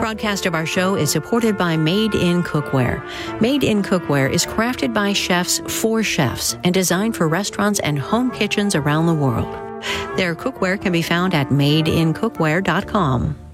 broadcast of our show is supported by Made in Cookware. Made in Cookware is crafted by chefs for chefs and designed for restaurants and home kitchens around the world. Their cookware can be found at madeincookware.com.